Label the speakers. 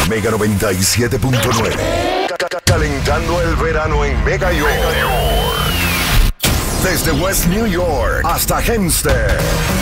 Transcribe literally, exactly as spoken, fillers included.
Speaker 1: Mega noventa y siete punto nueve. Calentando el verano en Mega York. Desde West New York hasta Hempstead.